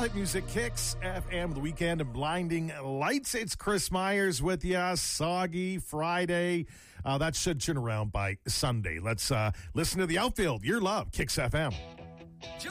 hit music, Kicks FM, the weekend and blinding lights. It's Chris Myers with you. Soggy Friday. That should turn around by Sunday. Let's listen to the outfield. Your love, Kicks FM.